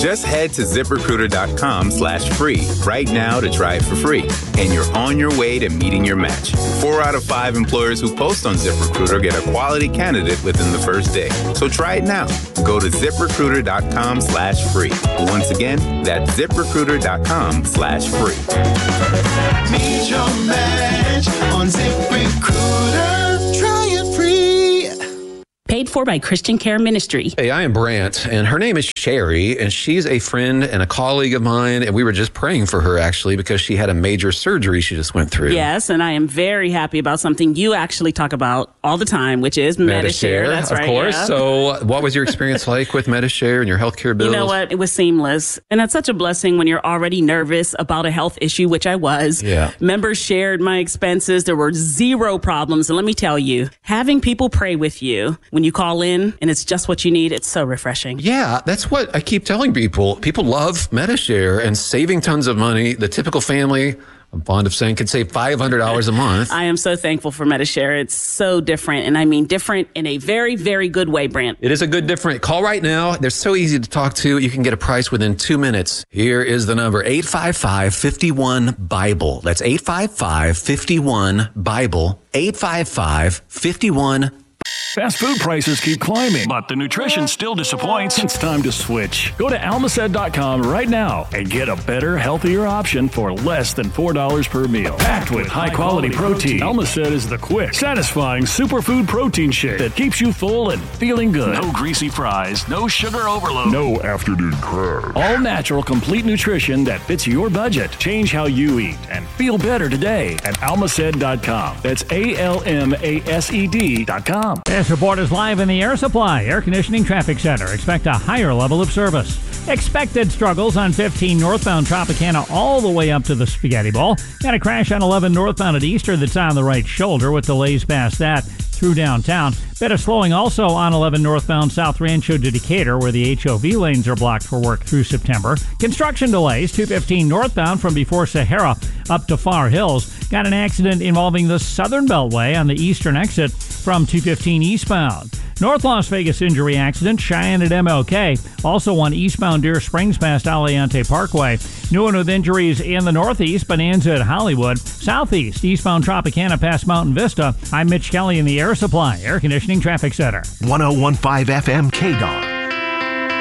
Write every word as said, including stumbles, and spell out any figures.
Just head to ZipRecruiter.com slash free right now to try it for free. And you're on your way to meeting your match. Four out of five employers who post on ZipRecruiter get a quality candidate within the first day. So try it now. Go to ZipRecruiter.com slash free. Once again, that's ZipRecruiter.com slash free. Meet your match on ZipRecruiter. Try it free. Paid for by Christian Care Ministry. Hey, I am Brant, and her name is Sherry, and she's a friend and a colleague of mine, and we were just praying for her, actually, because she had a major surgery she just went through. Yes, and I am very happy about something you actually talk about all the time, which is Medi-Share. That's of right. Of course. Yeah. So what was your experience like with Medi-Share and your healthcare bills? You know what? It was seamless. And that's such a blessing when you're already nervous about a health issue, which I was. Yeah. Members shared my expenses. There were zero problems. And let me tell you, having people pray with you when you call in and it's just what you need, it's so refreshing. Yeah, that's what I keep telling people. People love Medi-Share and saving tons of money. The typical family, I'm fond of saying, can save five hundred dollars a month. I am so thankful for Medi-Share. It's so different. And I mean different in a very, very good way, Brant. It is a good different. Call right now. They're so easy to talk to. You can get a price within two minutes. Here is the number, eight five five, five one, BIBLE. That's eight five five, five one, BIBLE. eight five five, five one, Fast food prices keep climbing, but the nutrition still disappoints. It's time to switch. Go to Almacet dot com right now and get a better, healthier option for less than four dollars per meal. Packed with high-quality protein, Almacet is the quick, satisfying superfood protein shake that keeps you full and feeling good. No greasy fries, no sugar overload, no afternoon crash. All natural, complete nutrition that fits your budget. Change how you eat and feel better today at Almacet dot com. That's A L M A S E D dot com. This report is live in the Air Supply Air Conditioning Traffic Center. Expect a higher level of service. Expected struggles on fifteen northbound Tropicana all the way up to the Spaghetti Bowl. Got a crash on eleven northbound at Easter that's on the right shoulder with delays past that through downtown. Bit of slowing also on eleven northbound South Rancho to Decatur where the H O V lanes are blocked for work through September. Construction delays, two fifteen northbound from before Sahara up to Far Hills. Got an accident involving the Southern Beltway on the eastern exit from two fifteen eastbound. North Las Vegas injury accident, Cheyenne at M L K. Also one eastbound Deer Springs past Aliante Parkway. New one with injuries in the northeast, Bonanza at Hollywood. Southeast, eastbound Tropicana past Mountain Vista. I'm Mitch Kelly in the Air Supply Air Conditioning Traffic Center. one oh one point five F M K D O G.